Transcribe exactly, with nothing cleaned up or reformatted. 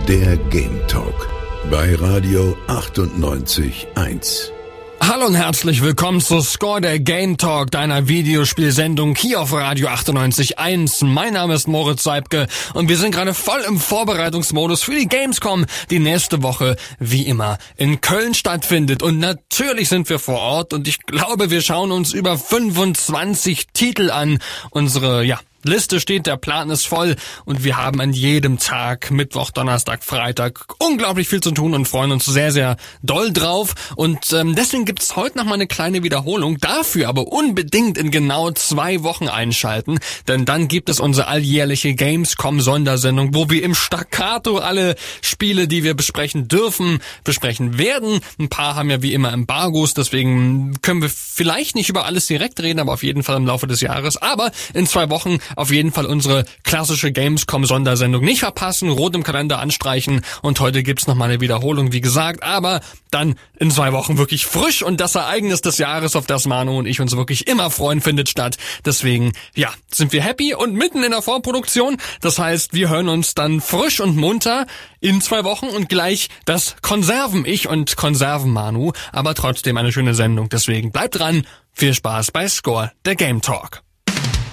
der Game Talk bei Radio achtundneunzig Komma eins. Hallo und herzlich willkommen zu Score, der Game Talk, deiner Videospielsendung hier auf Radio achtundneunzig Komma eins. Mein Name ist Moritz Seibke und wir sind gerade voll im Vorbereitungsmodus für die Gamescom, die nächste Woche wie immer in Köln stattfindet. Und natürlich sind wir vor Ort und ich glaube, wir schauen uns über fünfundzwanzig Titel an. Unsere, ja, Liste steht, der Plan ist voll und wir haben an jedem Tag, Mittwoch, Donnerstag, Freitag, unglaublich viel zu tun und freuen uns sehr, sehr doll drauf. Und ähm, deswegen gibt es heute noch mal eine kleine Wiederholung. Dafür aber unbedingt in genau zwei Wochen einschalten, denn dann gibt es unsere alljährliche Gamescom-Sondersendung, wo wir im Staccato alle Spiele, die wir besprechen dürfen, besprechen werden. Ein paar haben ja wie immer Embargos, deswegen können wir vielleicht nicht über alles direkt reden, aber auf jeden Fall im Laufe des Jahres. Aber in zwei Wochen auf jeden Fall unsere klassische Gamescom-Sondersendung nicht verpassen, rot im Kalender anstreichen und heute gibt's noch mal eine Wiederholung, wie gesagt, aber dann in zwei Wochen wirklich frisch und das Ereignis des Jahres, auf das Manu und ich uns wirklich immer freuen, findet statt. Deswegen, ja, sind wir happy und mitten in der Vorproduktion. Das heißt, wir hören uns dann frisch und munter in zwei Wochen und gleich das Konserven-Ich und Konserven-Manu, aber trotzdem eine schöne Sendung. Deswegen bleibt dran, viel Spaß bei Score, der Game Talk.